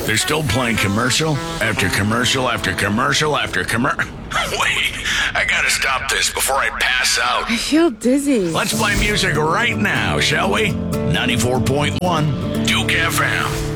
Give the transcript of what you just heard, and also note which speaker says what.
Speaker 1: They're still playing commercial after commercial after commercial after commercial. Wait, I gotta stop this before I pass out.
Speaker 2: I feel dizzy.
Speaker 1: Let's play music right now, shall we? 94.1 Duke FM.